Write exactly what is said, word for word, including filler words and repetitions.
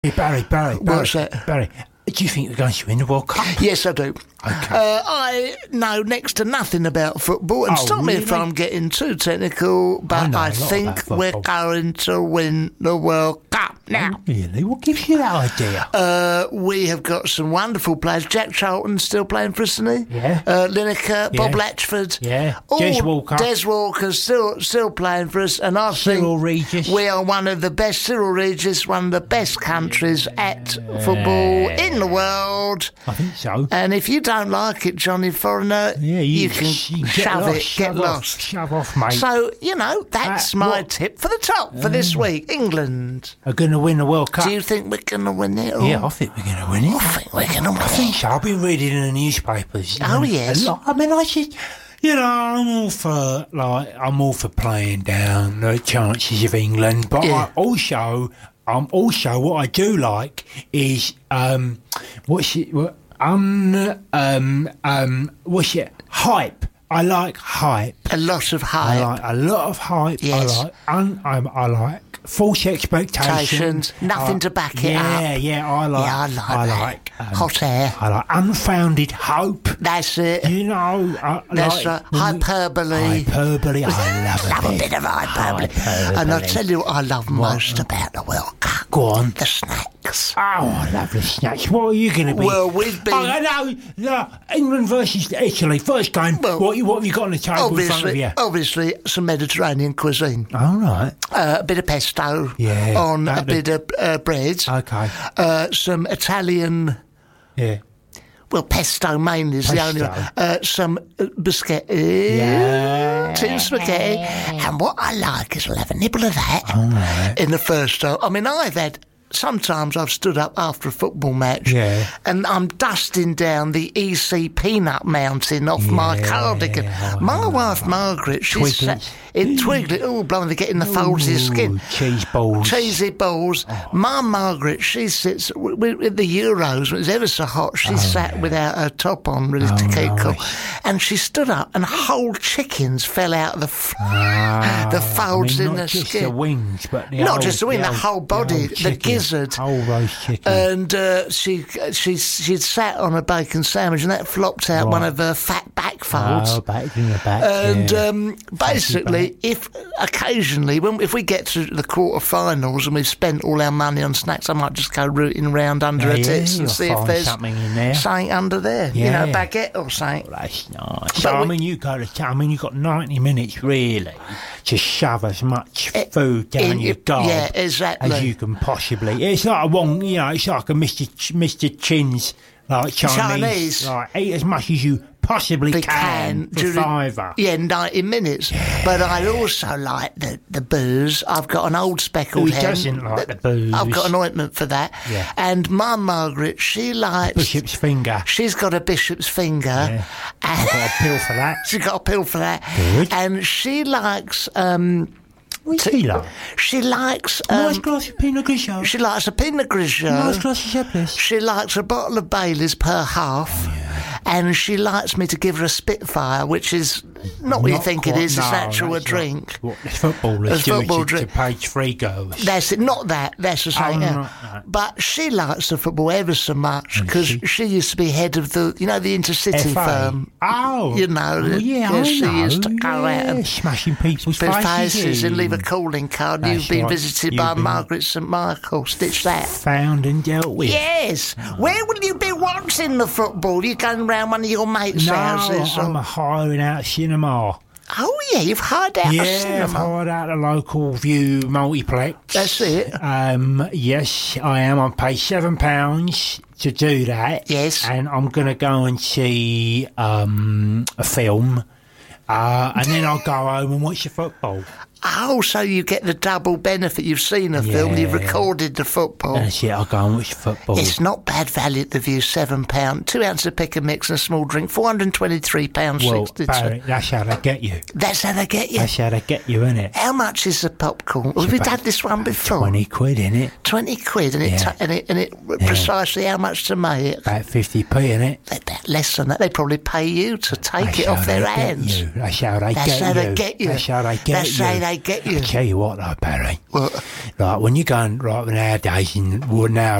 Hey, Barry, Barry, Barry. What's that? Barry, do you think we're going to win the World Cup? Yes, I do. Okay. Uh, I know next to nothing about football, and Oh, stop me if really? I'm getting too technical, I but know I, a lot think about we're football. going to win the World Cup now. Really? What gives you that idea? Uh, we have got some wonderful players. Jack Charlton's still playing for us, isn't he? Yeah. Uh, Lineker, Bob Yeah. Latchford. Yeah. All- Des Walker. Des Walker's still still playing for us, and I Cyril think Regis. we are one of the best. Cyril Regis, one of the best countries at football in the world. I think so. And if you don't like it, Johnny Foreigner, Yeah, you, you, can you get shove lost, it, shove get off, lost. Shove off, mate. So, you know, that's Uh, my what- tip for the top for this week. England. Are going to win the World Cup? Do you think we're going to win it? Or? Yeah, I think we're going to win it. I think we're going to win I think it. so. I've been reading in the newspapers. you Oh, know, yes. a lot. I mean, I just, you know, I'm all for like, I'm all for playing down the chances of England, but Yeah. I also, um, also what I do like is, um, what's it? What, um, um, um, what's it? Hype. I like hype. A lot of I hype. like a lot of hype. Yes. I like, un, I, I like false expectations. Expectations, nothing I- to back it yeah, up. Yeah, I like. Yeah, I like I that. like um, Hot air. I like unfounded hope. That's it. You know, I That's like right. Hyperbole. Hyperbole. I love, Love a a bit of hyperbole. Hyperbole. And I'll tell you what I love most about the World Cup. Go on. The snacks. Oh, I love the snacks. What are you going to be? Well, we've been- Oh, I know. No, England versus Italy. First game. Well, what, what have you got on the table in front of Obviously, you? obviously, some Mediterranean cuisine. All right. Uh, a bit of pesto Yeah, on a that'd bit be- of uh, bread. Okay. Uh, some Italian, Yeah. well, pesto mainly is the only Pesto. one. Uh, some uh, biscotti, Yeah. tin spaghetti. And what I like is we'll have a nibble of that All right. in the first half. I mean, I've had... Sometimes I've stood up after a football match Yeah. and I'm dusting down the E C peanut mountain off my Yeah, cardigan. I My know. wife Margaret, she's Twiglets. sat in Twiglet, oh, blimey, they're getting the folds of your skin. Ooh, cheese balls. Cheesy balls. My Margaret, she sits w- w- with the Euros. It was ever so hot. She sat without her top on, really to keep cool. And she stood up, and whole chickens fell out of the f- Ah, the folds I mean, in not the just skin. the wings, but the Not whole, just the wing, the whole- whole body, whole the chicken, gizzard. whole roast chicken. And uh, she she she'd sat on a bacon sandwich, and that flopped out Right. one of her fat back folds. oh, back in the back. And yeah. um, basically, if occasionally, when if we get to the quarterfinals and we've spent all our money on snacks, I might just go rooting around under Yeah, her tits yeah, and you'll see if find there's something in there. something under there. You know, Yeah. baguette or something. That's nice. So, But I we- mean, you go to, I mean, you've got ninety minutes really to shove as much Eh, food down in your your- gob yeah, exactly. as you can possibly. It's like a one, you know, it's like a Mister Ch- Mister Chin's like Chinese. Chinese. Like, eat as much as you possibly They can, can for during- fiver. Yeah, ninety minutes. But I also like the, the booze. I've got an old speckled Who hen. doesn't like the booze? I've got an ointment for that. Yeah. And my Margaret, she likes... Bishop's finger. She's got a bishop's finger. Yeah. And Got a pill for that. she's got a pill for that. Good. And she likes... Um, What's he like? she likes... nice Um, glass of Pinot Grigio. she likes a Pinot Grigio. Nice glass of Chablis. She likes a bottle of Baileys per half. And she likes me to give her a Spitfire, which is not what you Not think it quite- is. It's no, actually a that's not drink. What the footballers A do football to, drink. to page three goes. That's it. Not that. That's the same. Oh, yeah. not that. But she likes the football ever so much because she? she used to be head of the, you know, the intercity F A. firm. Oh, You know, well, yeah, I she know. used to go yeah, out and smashing people's put faces, faces and in. leave a calling card. That's You've been right. visited You've by been- Margaret St Michael. Stitch that. Found and dealt with. Yes. Where will you be watching the football? You going round one of your mates' No, houses? I'm or- a hiring out cinema. Oh yeah, you've hired out yeah, a I've cinema. hired out a local View multiplex. That's it. Um, yes, I am. I'm paid seven pounds to do that. Yes. and I'm going to go and see um, a film, uh, and then I'll go home and watch the football. Oh, so you get the double benefit. You've seen a film, you've Yeah. recorded the football. That's it. I'll go and watch the football. It's not bad value at the View, seven pounds, two ounces of pick and mix and a small drink, four hundred and twenty-three pounds well, sixty-two. Barry, that's how they get you. That's how they get you. That's how they get you, innit? How much is the popcorn? Have we about had this one before? Twenty quid, innit? Twenty quid, and it, Yeah. ta- and it, and it precisely how much to make it? About fifty p, innit? About less than that. They probably pay you to take That's it how off their they get hands. you. That's how they That's get how you. they get you. That's how they get That's you. how they they get you? I tell you what, though, Barry. What? Like when you're going right nowadays in well, now